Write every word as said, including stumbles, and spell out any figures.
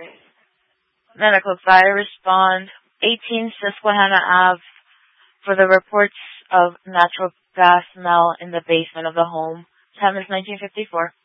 Medical fire respond, eighteen Susquehanna Avenue, for the reports of natural gas smell in the basement of the home. Time is nineteen fifty-four.